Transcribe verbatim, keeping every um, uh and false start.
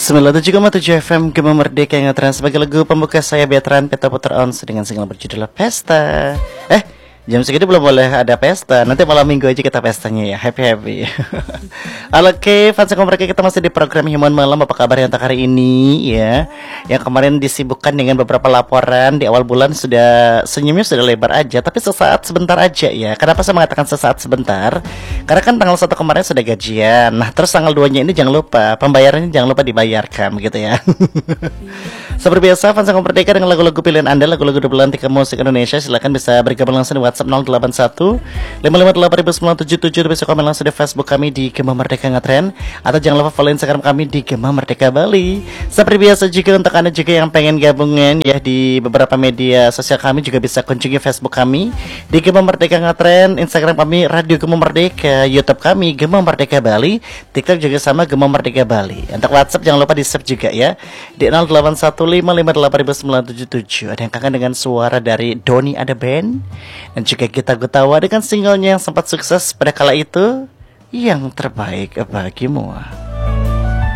sembilan puluh tujuh koma tujuh F M Gema Merdeka yang ngetren sebagai lagu pembuka saya Betran Peta Putra Ons dengan single berjudul Pesta. Eh, jam segini belum boleh ada pesta. Nanti malam minggu aja kita pestanya ya. Happy-happy. Halo, oke, fans Gema Merdeka, kita masih di program Himuan Malam. Apa kabar yang tak hari ini ya? Yang kemarin disibukkan dengan beberapa laporan di awal bulan, sudah senyumnya sudah lebar aja, tapi sesaat sebentar aja ya. Kenapa saya mengatakan sesaat sebentar? Karena kan tanggal satu kemarin sudah gajian. Nah, terus tanggal dua-nya ini jangan lupa pembayarannya, jangan lupa dibayarkan gitu ya. Seperti biasa, fans Gema Merdeka dengan lagu-lagu pilihan Anda, lagu-lagu berlantik musik Indonesia, silakan bisa bergabung langsung di WhatsApp nol delapan satu lima lima delapan sembilan tujuh tujuh, bisa komen langsung di Facebook kami di Gema Merdeka Ngetren, atau jangan lupa follow Instagram kami di Gema Merdeka Bali. Seperti biasa juga untuk Anda juga yang pengen gabungan ya di beberapa media sosial kami, juga bisa kunjungi Facebook kami di Gema Merdeka Ngetren, Instagram kami Radio Gema Merdeka, YouTube kami Gema Merdeka Bali, TikTok juga sama Gema Merdeka Bali. Untuk WhatsApp jangan lupa di save juga ya di nol delapan satu lima lima delapan sembilan tujuh tujuh. Ada yang kangen dengan suara dari Doni Ada Band, dan juga Gita Gutawa dengan singlenya yang sempat sukses pada kala itu, Yang Terbaik Bagimu.